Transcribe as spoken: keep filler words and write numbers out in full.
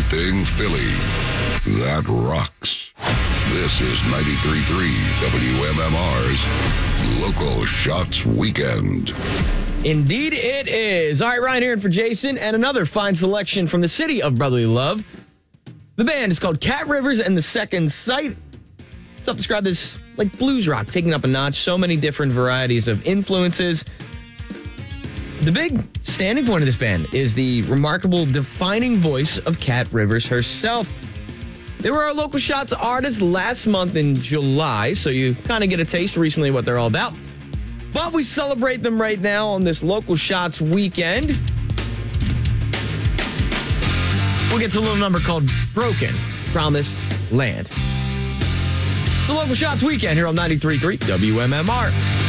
everything Philly. That rocks. This is ninety-three point three W M M R's Local Shots Weekend. Indeed it is. All right, Ryan here for Jason, and another fine selection from the city of brotherly love. The band is called Cat Rivers and the Second Sight. Self describe this like blues rock, taking up a notch. So many different varieties of influences. The big standing point of this band is the remarkable defining voice of Cat Rivers herself. They were our Local Shots artists last month in July, so you kind of get a taste recently what they're all about. But we celebrate them right now on this Local Shots weekend. We'll get to a little number called Broken Promised Land. It's a Local Shots weekend here on ninety-three point three W M M R.